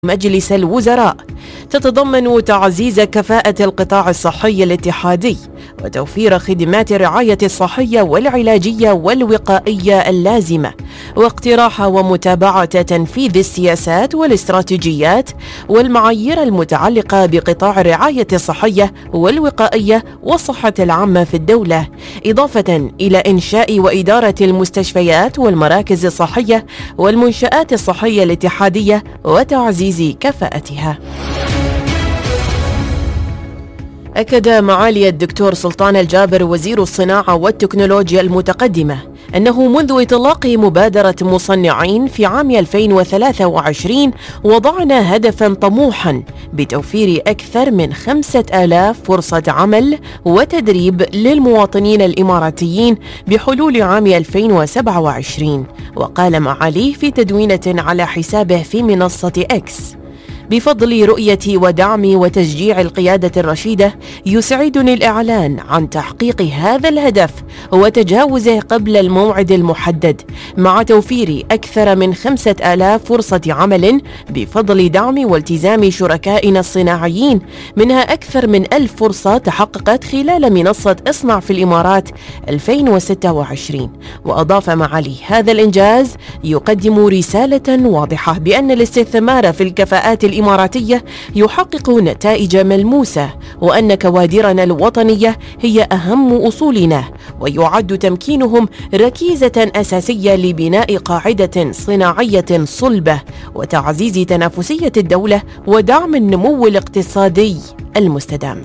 مجلس الوزراء، تتضمن تعزيز كفاءة القطاع الصحي الاتحادي وتوفير خدمات الرعاية الصحية والعلاجية والوقائية اللازمة، واقتراح ومتابعة تنفيذ السياسات والاستراتيجيات والمعايير المتعلقة بقطاع الرعاية الصحية والوقائية والصحة العامة في الدولة، إضافة إلى إنشاء وإدارة المستشفيات والمراكز الصحية والمنشآت الصحية الاتحادية وتعزيز كفاءتها. أكد معالي الدكتور سلطان الجابر وزير الصناعة والتكنولوجيا المتقدمة أنه منذ إطلاق مبادرة مصنعين في عام 2023 وضعنا هدفاً طموحاً بتوفير أكثر من 5000 فرصة عمل وتدريب للمواطنين الإماراتيين بحلول عام 2027. وقال معاليه في تدوينة على حسابه في منصة إكس: بفضل رؤية ودعم وتشجيع القيادة الرشيدة يسعدني الإعلان عن تحقيق هذا الهدف وتجاوزه قبل الموعد المحدد، مع توفير أكثر من 5000 فرصة عمل بفضل دعم والتزام شركائنا الصناعيين، منها أكثر من 1000 فرصة تحققت خلال منصة اصنع في الإمارات 2026. وأضاف معالي هذا الإنجاز يقدم رسالة واضحة بأن الاستثمار في الكفاءات الإماراتية يحقق نتائج ملموسة، وأن كوادرنا الوطنية هي أهم أصولنا، ويعد تمكينهم ركيزة أساسية لبناء قاعدة صناعية صلبة وتعزيز تنافسية الدولة ودعم النمو الاقتصادي المستدام.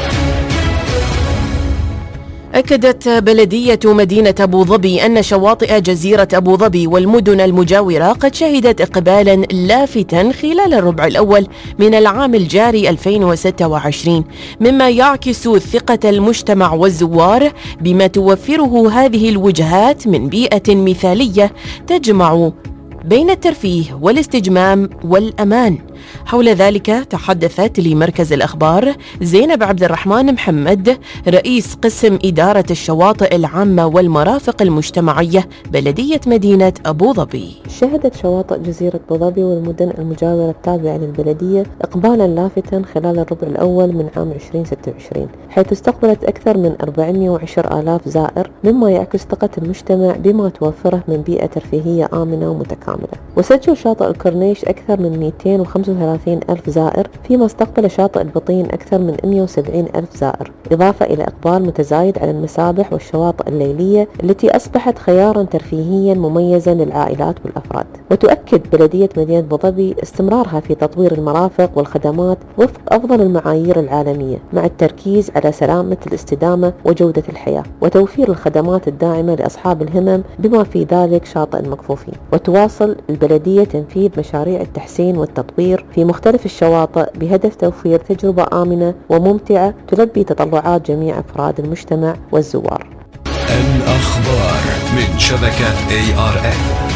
أكدت بلدية مدينة أبو ظبي أن شواطئ جزيرة أبو ظبي والمدن المجاورة قد شهدت إقبالا لافتا خلال الربع الأول من العام الجاري 2026، مما يعكس ثقة المجتمع والزوار بما توفره هذه الوجهات من بيئة مثالية تجمع بين الترفيه والاستجمام والأمان. حول ذلك تحدثت لمركز الأخبار زينب عبد الرحمن محمد، رئيس قسم إدارة الشواطئ العامة والمرافق المجتمعية بلدية مدينة أبو ظبي. شهدت شواطئ جزيرة أبو ظبي والمدن المجاورة التابعة للبلدية إقبالا لافتا خلال الربع الأول من عام 2026، حيث استقبلت أكثر من 410,000 زائر، مما يعكس ثقة المجتمع بما توفره من بيئة ترفيهية آمنة ومتكاملة. وسجل شاطئ الكورنيش أكثر من 235,000 زائر، فيما استقبل شاطئ البطين أكثر من 170,000 زائر، إضافة إلى إقبال متزايد على المسابح والشواطئ الليلية التي أصبحت خيارا ترفيهيا مميزا للعائلات والأفراد. وتؤكد بلدية مدينة أبو ظبي استمرارها في تطوير المرافق والخدمات وفق أفضل المعايير العالمية، مع التركيز على سلامة الاستدامة وجودة الحياة وتوفير الخدمات الداعمة لأصحاب الهمم بما في ذلك شاطئ المكفوفين. وتواصل البلدية تنفيذ مشاريع التحسين والتطوير في مختلف الشواطئ بهدف توفير تجربة آمنة وممتعة تلبي تطلعات جميع أفراد المجتمع والزوار. الأخبار من شبكة ARN.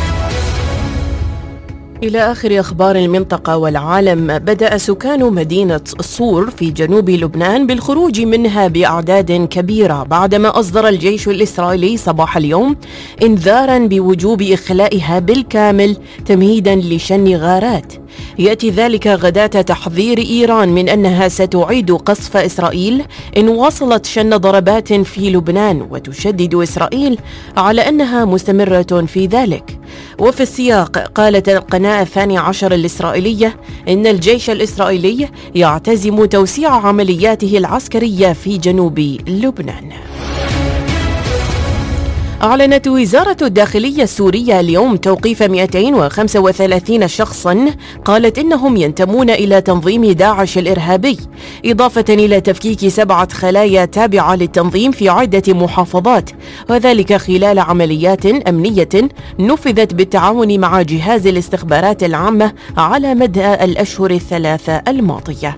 إلى آخر أخبار المنطقة والعالم. بدأ سكان مدينة صور في جنوب لبنان بالخروج منها بأعداد كبيرة بعدما أصدر الجيش الإسرائيلي صباح اليوم إنذاراً بوجوب إخلائها بالكامل تمهيداً لشن غارات. يأتي ذلك غداة تحذير إيران من أنها ستعيد قصف إسرائيل إن واصلت شن ضربات في لبنان، وتشدد إسرائيل على أنها مستمرة في ذلك. وفي السياق قالت القناة 12 الإسرائيلية إن الجيش الإسرائيلي يعتزم توسيع عملياته العسكرية في جنوب لبنان. أعلنت وزارة الداخلية السورية اليوم توقيف 235 شخصاً قالت إنهم ينتمون إلى تنظيم داعش الإرهابي، إضافة إلى تفكيك 7 خلايا تابعة للتنظيم في عدة محافظات، وذلك خلال عمليات أمنية نفذت بالتعاون مع جهاز الاستخبارات العامة على مدى الأشهر الثلاثة الماضية.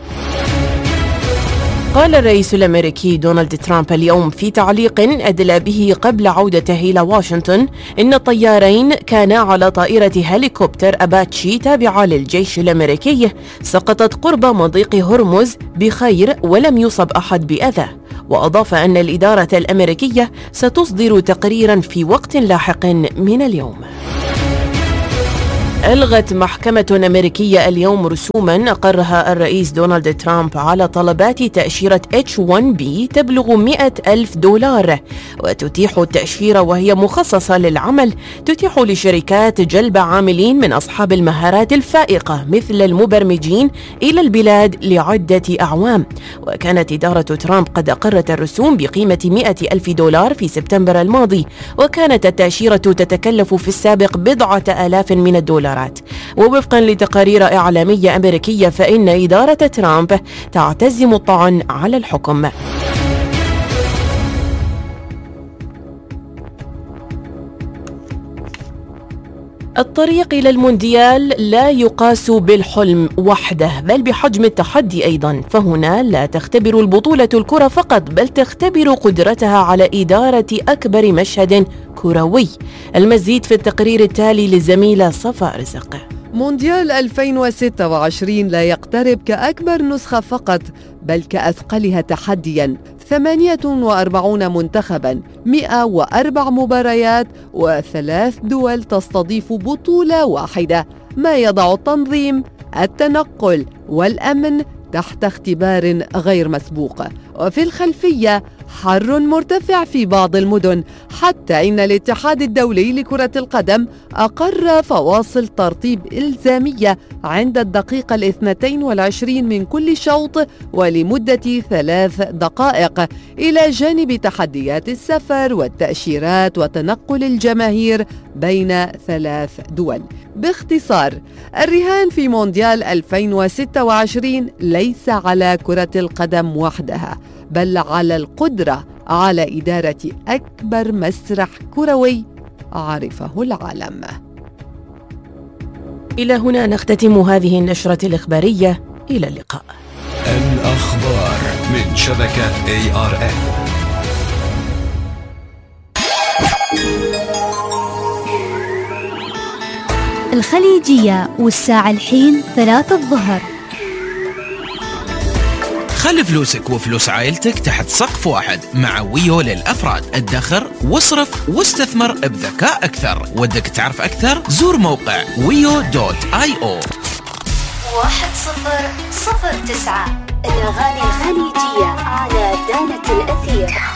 قال الرئيس الأمريكي دونالد ترامب اليوم في تعليق أدلى به قبل عودته إلى واشنطن إن الطيارين كانا على طائرة هليكوبتر أباتشي تابعة للجيش الأمريكي سقطت قرب مضيق هرمز بخير ولم يصب أحد بأذى. وأضاف أن الإدارة الأمريكية ستصدر تقريرا في وقت لاحق من اليوم. ألغت محكمة أمريكية اليوم رسوما أقرها الرئيس دونالد ترامب على طلبات تأشيرة H-1B تبلغ $100,000، وتتيح التأشيرة وهي مخصصة للعمل، تتيح لشركات جلب عاملين من أصحاب المهارات الفائقة مثل المبرمجين إلى البلاد لعدة أعوام. وكانت إدارة ترامب قد أقرت الرسوم بقيمة $100,000 في سبتمبر الماضي، وكانت التأشيرة تتكلف في السابق $10,000 من الدولارات. ووفقا لتقارير إعلامية أمريكية فإن إدارة ترامب تعتزم الطعن على الحكم. الطريق إلى المونديال لا يقاس بالحلم وحده بل بحجم التحدي أيضا، فهنا لا تختبر البطولة الكرة فقط بل تختبر قدرتها على إدارة أكبر مشهد كروي. المزيد في التقرير التالي للزميلة صفاء رزق. مونديال 2026 لا يقترب كأكبر نسخة فقط بل كأثقلها تحدياً، 48 منتخباً، 104 مباريات و3 دول تستضيف بطولة واحدة، ما يضع التنظيم، التنقل والأمن تحت اختبار غير مسبوق. وفي الخلفية حر مرتفع في بعض المدن، حتى إن الاتحاد الدولي لكرة القدم أقر فواصل ترطيب إلزامية عند الدقيقة 22 من كل شوط ولمدة 3 دقائق، إلى جانب تحديات السفر والتأشيرات وتنقل الجماهير بين 3 دول. باختصار، الرهان في مونديال 2026 ليس على كرة القدم وحدها بل على القدرة على إدارة أكبر مسرح كروي عرفه العالم. إلى هنا نختتم هذه النشرة الإخبارية، إلى اللقاء. الأخبار من شبكة ARN. الخليجية والساعة الحين 3 الظهر. خلي فلوسك وفلوس عائلتك تحت سقف واحد مع ويو للأفراد. ادخر واصرف واستثمر بذكاء أكثر. ودك تعرف أكثر؟ زور موقع wiyo.io. 1009 الأغاني الخليجية على دانة الأثير.